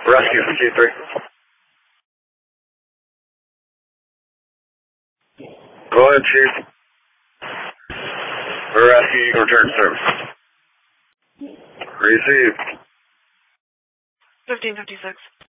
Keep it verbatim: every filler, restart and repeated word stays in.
Rescue from G three. Go ahead, Chief. Rescue, you can return to service. Receive. fifteen fifty-six.